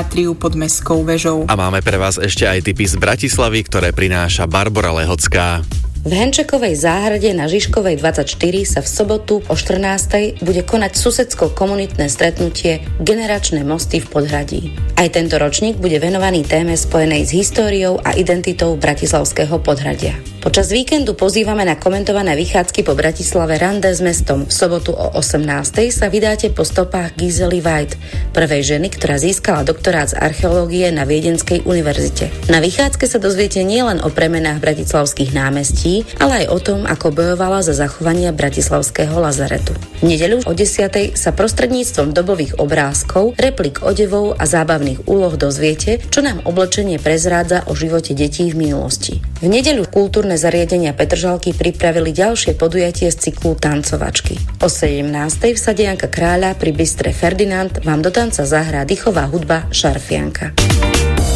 teatriu pod Mestskou väžou. A máme pre vás ešte aj tipy z Bratislavy, ktoré prináša Barbora Lehocká. V Henčekovej záhrade na Žižkovej 24 sa v sobotu o 14:00 bude konať susedsko-komunitné stretnutie Generačné mosty v Podhradí. Aj tento ročník bude venovaný téme spojenej s históriou a identitou bratislavského Podhradia. Počas víkendu pozývame na komentované vychádzky po Bratislave rande s mestom. V sobotu o 18:00 sa vydáte po stopách Gisely White, prvej ženy, ktorá získala doktorát z archeológie na Viedenskej univerzite. Na vychádzke sa dozviete nielen o premenách bratislavských námestí, ale aj o tom, ako bojovala za zachovanie bratislavského lazaretu. V nedeľu o 10:00 sa prostredníctvom dobových obrázkov, replik odevov a zábavných úloh dozviete, čo nám oblečenie prezrádza o živote detí v minulosti. V nedeľu kultúrne zariadenia Petržalky pripravili ďalšie podujatie z cyklu Tancovačky. O 17:00 v sade Janka Kráľa pri bistre Ferdinand vám do tanca zahrá dýchová hudba Šarfianka.